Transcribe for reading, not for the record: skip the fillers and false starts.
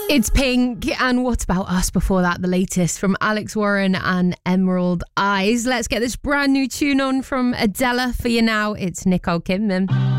It's Pink, and What About Us before that, the latest from Alex Warren and Emerald Eyes. Let's get this brand new tune on from Adela for you now. It's Nicole Kidman.